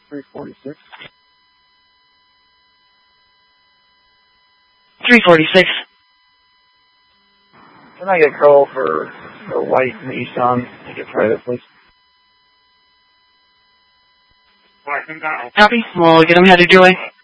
346. 346. Can I get a call for a white Nissan to get private, please? Copy. We'll get them headed your way.